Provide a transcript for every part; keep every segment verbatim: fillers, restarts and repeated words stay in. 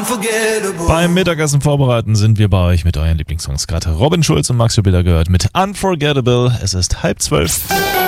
Beim Mittagessen vorbereiten sind wir bei euch mit euren Lieblingssongs. Gerade Robin Schulz und Max Jubiler gehört mit Unforgettable. Es ist halb zwölf.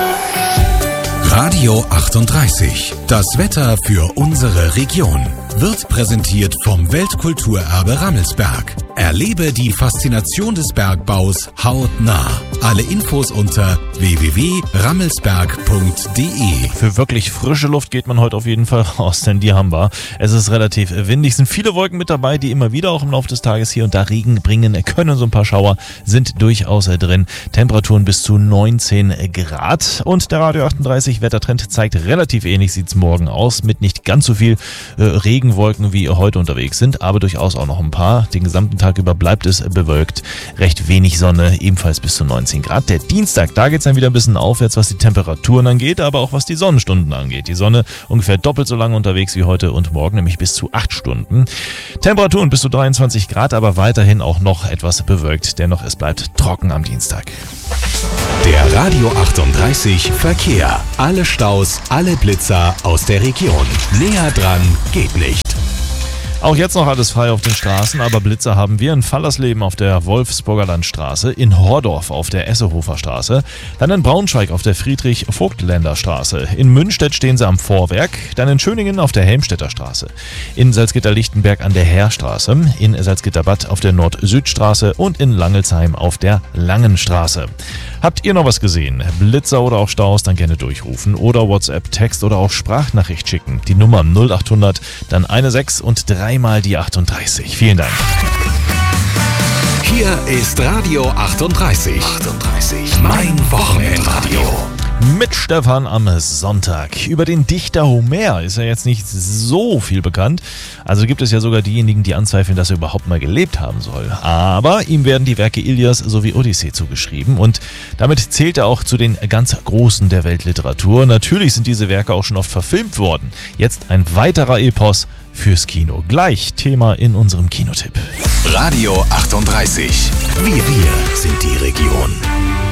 Radio achtunddreißig. Das Wetter für unsere Region wird präsentiert vom Weltkulturerbe Rammelsberg. Erlebe die Faszination des Bergbaus hautnah. Alle Infos unter w w w punkt rammelsberg punkt d e. Für wirklich frische Luft geht man heute auf jeden Fall raus, denn die haben wir. Es ist relativ windig, sind viele Wolken mit dabei, die immer wieder auch im Laufe des Tages hier und da Regen bringen können. So ein paar Schauer sind durchaus drin. Temperaturen bis zu neunzehn Grad. Und der Radio achtunddreißig Wettertrend zeigt relativ ähnlich, sieht es morgen aus, mit nicht ganz so viel äh, Regenwolken wie heute unterwegs sind, aber durchaus auch noch ein paar. Den gesamten Tag über bleibt es bewölkt, recht wenig Sonne, ebenfalls bis zu neunzehn Grad. Der Dienstag, da geht es dann wieder ein bisschen aufwärts, was die Temperaturen angeht, aber auch was die Sonnenstunden angeht. Die Sonne ungefähr doppelt so lange unterwegs wie heute und morgen, nämlich bis zu acht Stunden. Temperaturen bis zu dreiundzwanzig Grad, aber weiterhin auch noch etwas bewölkt. Dennoch, es bleibt trocken am Dienstag. Der Radio achtunddreißig Verkehr. Alle Staus, alle Blitzer aus der Region. Näher dran geht nicht. Auch jetzt noch alles frei auf den Straßen, aber Blitzer haben wir in Fallersleben auf der Wolfsburger Landstraße, in Hordorf auf der Essehofer Straße, dann in Braunschweig auf der Friedrich-Vogtländer Straße, in Münstedt stehen sie am Vorwerk, dann in Schöningen auf der Helmstedter Straße, in Salzgitter-Lichtenberg an der Heerstraße, in Salzgitter-Bad auf der Nord-Süd-Straße und in Langelsheim auf der Langenstraße. Habt ihr noch was gesehen? Blitzer oder auch Staus, dann gerne durchrufen oder WhatsApp, Text oder auch Sprachnachricht schicken. Die Nummer null achthundert, dann eine sechs und dreimal die achtunddreißig. Vielen Dank. Hier ist Radio achtunddreißig. achtunddreißig. Mein Wochenendradio. Mit Stefan am Sonntag. Über den Dichter Homer ist ja jetzt nicht so viel bekannt. Also gibt es ja sogar diejenigen, die anzweifeln, dass er überhaupt mal gelebt haben soll. Aber ihm werden die Werke Ilias sowie Odyssee zugeschrieben und damit zählt er auch zu den ganz Großen der Weltliteratur. Natürlich sind diese Werke auch schon oft verfilmt worden. Jetzt ein weiterer Epos fürs Kino. Gleich Thema in unserem Kinotipp. Radio achtunddreißig. Wir, wir sind die Region.